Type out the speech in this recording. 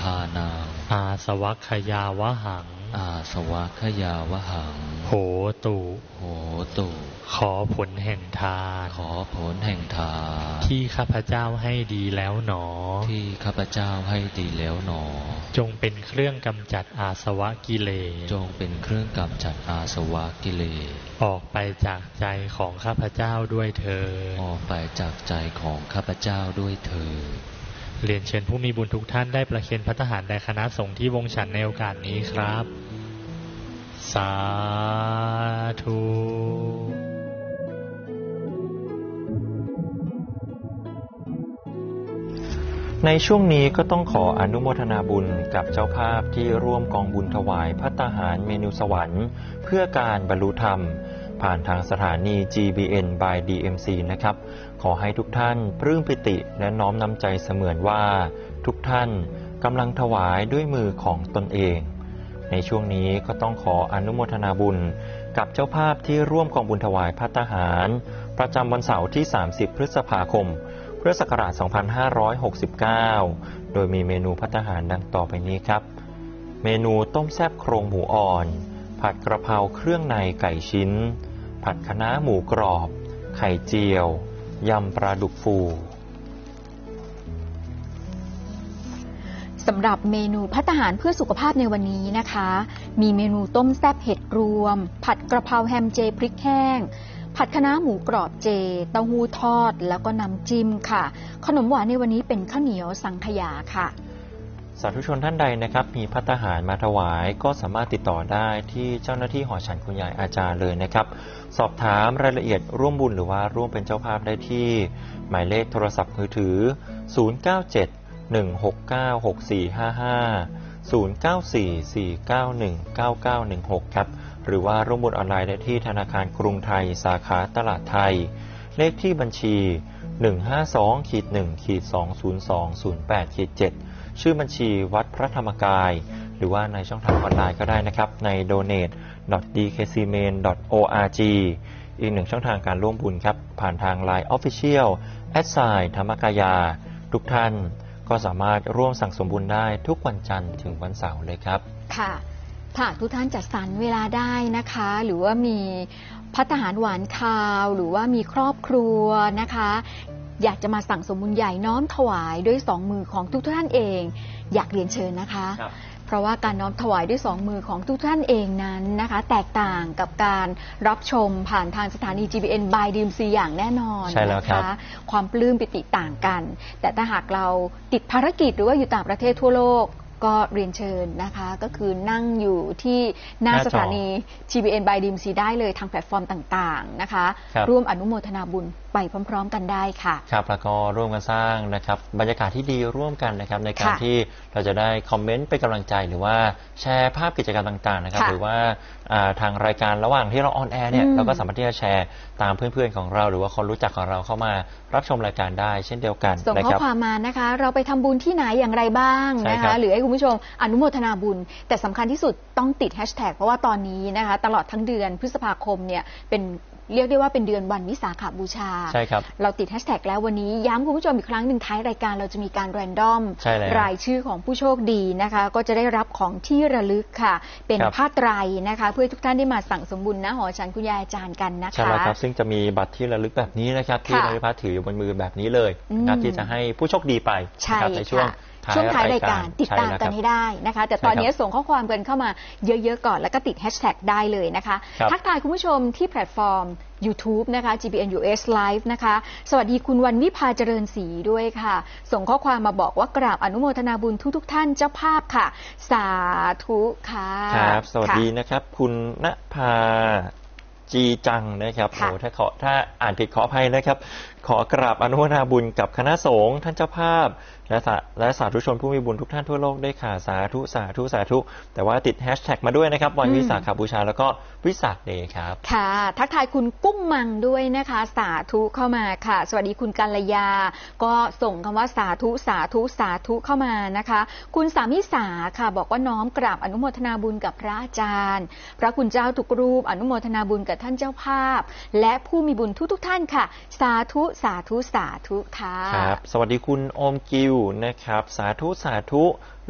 านังอาสวัคยาวหังอาสวะขยาวหังโหตุโหตุขอผลแห่งทานขอผลแห่งทานที่ข้าพเจ้าให้ดีแล้วหนอที่ข้าพเจ้าให้ดีแล้วหนอจงเป็นเครื่องกำจัดอาสวะกิเลสจงเป็นเครื่องกำจัดอาสวะกิเลสออกไปจากใจของข้าพเจ้าด้วยเถิดออกไปจากใจของข้าพเจ้าด้วยเถิดเรียนเชิญผู้มีบุญทุกท่านได้ประเคนภัตตาหารแด่คณะสงฆ์ที่วงฉันในโอกาสนี้ครับสาธุในช่วงนี้ก็ต้องขออนุโมทนาบุญกับเจ้าภาพที่ร่วมกองบุญถวายภัตตาหารเมนูสวรรค์เพื่อการบรรลุธรรมผ่านทางสถานี GBN by DMC นะครับขอให้ทุกท่านปลื้มปิติและน้อมนำใจเสมือนว่าทุกท่านกำลังถวายด้วยมือของตนเองในช่วงนี้ก็ต้องขออนุโมทนาบุญกับเจ้าภาพที่ร่วมกองบุญถวายภัตตาหารประจำวันเสาร์ที่30พฤษภาคมพุทธศักราช2569โดยมีเมนูภัตตาหารดังต่อไปนี้ครับเมนูต้มแซ่บโครงหมูอ่อนผัดกระเพราเครื่องในไก่ชิ้นผัดคะน้าหมูกรอบไข่เจียวยำปลาดุกฟูสำหรับเมนูภัตตาหารเพื่อสุขภาพในวันนี้นะคะมีเมนูต้มแซ่บเห็ดรวมผัดกระเพราแฮมเจพริกแห้งผัดคะน้าหมูกรอบเจเต้าหู้ทอดแล้วก็น้ำจิ้มค่ะขนมหวานในวันนี้เป็นข้าวเหนียวสังขยาค่ะสาธุชนท่านใดนะครับมีภัตตาหารมาถวายก็สามารถติดต่อได้ที่เจ้าหน้าที่หอฉันคุณยายอาจารย์เลยนะครับสอบถามรายละเอียดร่วมบุญหรือว่าร่วมเป็นเจ้าภาพได้ที่หมายเลขโทรศัพท์มือถือ09716964550944919916ครับหรือว่าร่วมบุญออนไลน์ได้ที่ธนาคารกรุงไทยสาขาตลาดไทยเลขที่บัญชี152-1-20208-7ชื่อบัญชีวัดพระธรรมกายหรือว่าในช่องทางออนไลน์ก็ได้นะครับใน donate.dkcmain.org อีกหนึ่งช่องทางการร่วมบุญครับผ่านทาง LINE Official @ ธรรมกายาทุกท่านก็สามารถร่วมสั่งสมบุญได้ทุกวันจันทร์ถึงวันเสาร์เลยครับค่ะถ้าทุกท่านจัดสรรเวลาได้นะคะหรือว่ามีภัตตาหารหวานคาวหรือว่ามีครอบครัวนะคะอยากจะมาสั่งสมบุญใหญ่น้อมถวายด้วย2มือของทุกท่านเองอยากเรียนเชิญนะคะเพราะว่าการน้อมถวายด้วย2มือของทุกท่านเองนั้นนะคะแตกต่างกับการรับชมผ่านทางสถานี GBN by DMC อย่างแน่นอนนะคะความปลื้มปิติต่างกันแต่ถ้าหากเราติดภารกิจหรือว่าอยู่ต่างประเทศทั่วโลกก็เรียนเชิญนะคะก็คือนั่งอยู่ที่หน้าสถานี GBN by DMC ได้เลยทางแพลตฟอร์มต่างๆนะคะร่วมอนุโมทนาบุญไปพร้อมๆกันได้ค่ะครับแล้วก็ร่วมกันสร้างนะครับบรรยากาศที่ดีร่วมกันนะครับในการที่เราจะได้คอมเมนต์เป็นกำลังใจหรือว่าแชร์ภาพกิจกรรมต่างๆนะครับหรือว่าทางรายการระหว่างที่เราออนแอร์เนี่ยเราก็สามารถที่จะแชร์ตามเพื่อนๆของเราหรือว่าคนรู้จักของเราเข้ามารับชมรายการได้เช่นเดียวกันส่งข้อความมานะคะเราไปทำบุญที่ไหนอย่างไรบ้างนะคะหรือให้คุณผู้ชมอนุโมทนาบุญแต่สำคัญที่สุดต้องติดแฮชแท็กเพราะว่าตอนนี้นะคะตลอดทั้งเดือนพฤษภาคมเนี่ยเป็นเรียกได้ว่าเป็นเดือนวันวิสาขบูชาใช่ครับเราติดแฮชแท็กแล้ววันนี้ย้ำคุณผู้ชมอีกครั้งหนึ่งท้ายรายการเราจะมีการแรนดอมรายชื่อของผู้โชคดีนะคะก็จะได้รับของที่ระลึกค่ะเป็นผ้าไตรนะคะเพื่อทุกท่านได้มาสั่งสมบุญนะหอฉันคุณยายอาจารย์กันนะคะใช่แล้วครับซึ่งจะมีบัตรที่ระลึกแบบนี้นะครับที่นายพัฒน์ถืออยู่บนมือแบบนี้เลยนะครับที่จะให้ผู้โชคดีไปในช่วงท้ายรายการติดตามกันให้ได้นะคะแต่ตอนนี้ส่งข้อความกันเข้ามาเยอะๆก่อนแล้วก็ติดแฮชแท็กได้เลยนะคะทักทายคุณผู้ชมที่แพลตฟอร์ม YouTube นะคะ GBN US Live นะคะสวัสดีคุณวันวิภาเจริญศรีด้วยค่ะส่งข้อความมาบอกว่ากราบอนุโมทนาบุญทุกท่านเจ้าภาพค่ะสาธุค่ะครับสวัสดีนะครับคุณณภาจีจังนะครับโอ้ถ้าอ่านผิดขออภัยนะครับขอกราบอนุโมทนาบุญกับคณะสงฆ์ท่านเจ้าภาพและสาธุชนผู้มีบุญทุกท่านทั่วโลกได้ค่ะสาธุสาธุสาธุแต่ว่าติดแฮชแท็กมาด้วยนะครับวันวิสาขบูชาแล้วก็วิสาขเดย์ครับค่ะทักทายคุณกุ้งมังด้วยนะคะสาธุเข้ามาค่ะสวัสดีคุณกัลยาก็ส่งคำว่าสาธุสาธุสาธุเข้ามานะคะคุณสามิสาค่ะบอกว่าน้อมกราบอนุโมทนาบุญกับพระอาจารย์พระคุณเจ้าทุกรูปอนุโมทนาบุญกับท่านเจ้าภาพและผู้มีบุญทุกท่านค่ะสาธุสาธุสาธุค่ะครับสวัสดีคุณโอมกิวนะครับสาธุสาธุ